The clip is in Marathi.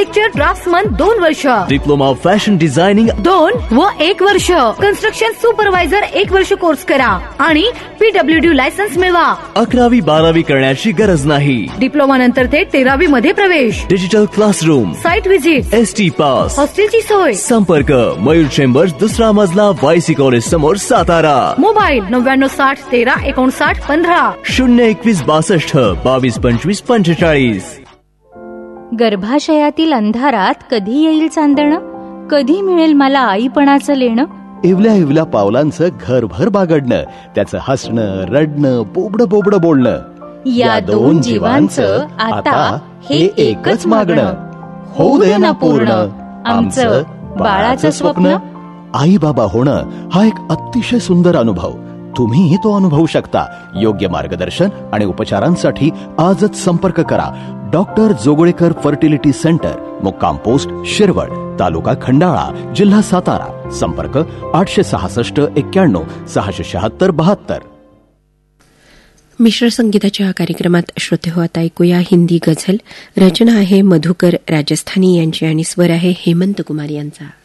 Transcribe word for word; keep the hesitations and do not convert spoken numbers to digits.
आर्किटेक्चर ड्राफ्ट्समन दोन वर्ष, डिप्लोमा फॅशन डिझायनिंग दोन व एक वर्ष, कन्स्ट्रक्शन सुपरवायझर एक वर्ष कोर्स करा आणि पीडब्ल्यूडी लायसन्स मिळवा. अकरावी बारावी करण्याची गरज नाही. डिप्लोमा नंतर थेट तेरावी मध्ये प्रवेश. Digital classroom, site visit, S T pass, हॉस्टेलची सोय. संपर्क मयूर चेंबर्स, दुसरा मजला, वायसी कॉलेज समोर, सातारा. मोबाईल नव्याण्णव साठ तेरा एकोणसाठ पंधरा. शून्य एकवीस बासष्ट बावीस पंचवीस पंचेचाळीस. गर्भाशयातील अंधारात कधी येईल चांदणं, कधी मिळेल मला आईपणाचं लेणं. इवल्या इवल्या पावलांचं घरभर बागडणं, त्याचं हसणं, रडणं, बोबडं बोबडं बोलणं. या दोन जीवांचं आता हे एकच मागणं. होऊ दे ना पूर्ण आमचं बाळाचं स्वप्न. आई बाबा होणं हा एक अतिशय सुंदर अनुभव. तुम्हीही तो अनुभवू शकता. योग्य मार्गदर्शन आणि उपचारांसाठी आजच संपर्क करा. डॉक्टर जोगळेकर फर्टिलिटी सेंटर, मुक्काम पोस्ट शिरवळ, तालुका खंडाळा, जिल्हा सातारा. संपर्क आठशे सहासष्ट एक्क्याण्णव सहाशे शहात्तर बहात्तर. मिश्र संगीताच्या कार्यक्रमात श्रोते हो आता ऐकूया हिंदी गझल. रचना आहे मधुकर राजस्थानी यांची आणि स्वर आहे हेमंत कुमार यांचा.